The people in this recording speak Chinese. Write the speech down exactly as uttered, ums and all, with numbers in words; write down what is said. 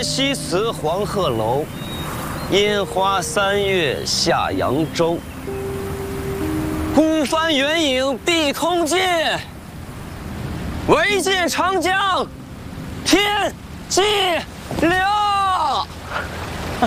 西辞黄鹤楼，烟花三月下扬州。孤帆远影碧空尽，唯见长江天际流。